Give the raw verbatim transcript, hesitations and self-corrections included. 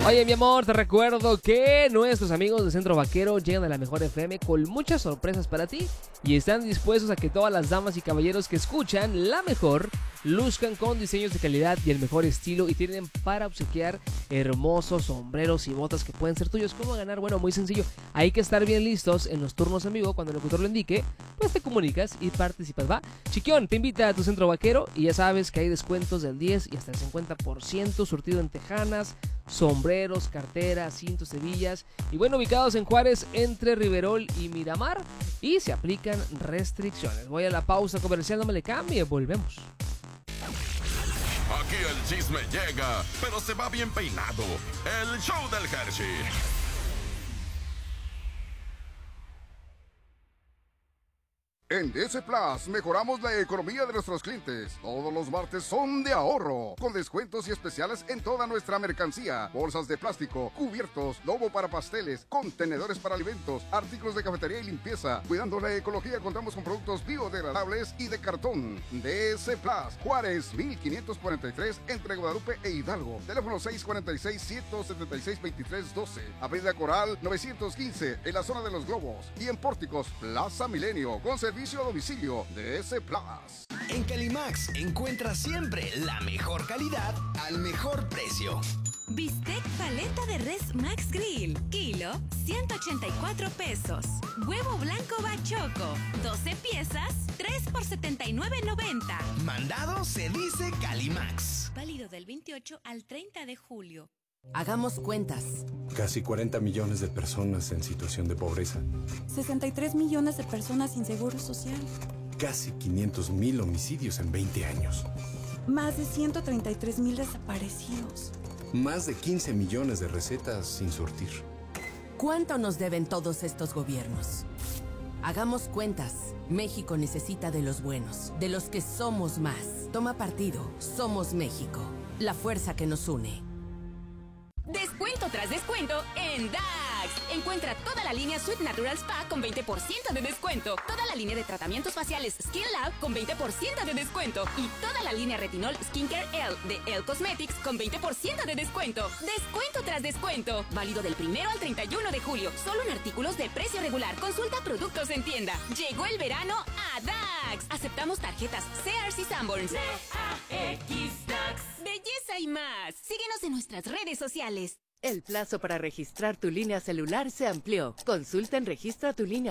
Oye, mi amor, te recuerdo que nuestros amigos de Centro Vaquero llegan a la Mejor F M con muchas sorpresas para ti y están dispuestos a que todas las damas y caballeros que escuchan La Mejor luzcan con diseños de calidad y el mejor estilo y tienen para obsequiar hermosos sombreros y botas que pueden ser tuyos. ¿Cómo ganar? Bueno, muy sencillo. Hay que estar bien listos en los turnos en vivo. Cuando el locutor lo indique, pues te comunicas y participas, ¿va? Chiquión te invita a tu Centro Vaquero y ya sabes que hay descuentos del diez y hasta el cincuenta por ciento surtido en tejanas, sombreros, carteras, cintos, hebillas y bueno, ubicados en Juárez entre Riverol y Miramar y se aplican restricciones. Voy a la pausa comercial, no me le cambie, volvemos. Aquí el chisme llega, pero se va bien peinado. El show del Hershey. En D S Plus mejoramos la economía de nuestros clientes. Todos los martes son de ahorro, con descuentos y especiales en toda nuestra mercancía. Bolsas de plástico, cubiertos, lobo para pasteles, contenedores para alimentos, artículos de cafetería y limpieza. Cuidando la ecología, contamos con productos biodegradables y de cartón. D S Plus, Juárez, mil quinientos cuarenta y tres, entre Guadalupe e Hidalgo. Teléfono seis cuatro seis, uno siete seis, dos tres uno dos. Avenida Coral, novecientos quince, en la zona de los Globos. Y en Pórticos, Plaza Milenio, con servicio a domicilio de S Plus. En Calimax encuentra siempre la mejor calidad al mejor precio. Bistec paleta de res Max Grill, kilo, ciento ochenta y cuatro pesos. Huevo blanco bachoco, doce piezas, tres por setenta y nueve noventa. Mandado se dice Calimax. Válido del veintiocho al treinta de julio. Hagamos cuentas. Casi cuarenta millones de personas en situación de pobreza. sesenta y tres millones de personas sin seguro social. Casi quinientos mil homicidios en veinte años. Más de ciento treinta y tres mil desaparecidos. Más de quince millones de recetas sin surtir. ¿Cuánto nos deben todos estos gobiernos? Hagamos cuentas. México necesita de los buenos, de los que somos más. Toma partido. Somos México. La fuerza que nos une. Descuento tras descuento en D A X. Encuentra toda la línea Sweet Natural Spa con veinte por ciento de descuento. Toda la línea de tratamientos faciales Skin Lab con veinte por ciento de descuento. Y toda la línea Retinol Skincare L de Elle Cosmetics con veinte por ciento de descuento. Descuento tras descuento. Válido del primero al treinta y uno de julio. Solo en artículos de precio regular. Consulta productos en tienda. Llegó el verano a D A X. Aceptamos tarjetas Sears y Sanborns. D A X D A X. Belleza y más. Síguenos en nuestras redes sociales. El plazo para registrar tu línea celular se amplió. Consulta en registra tu línea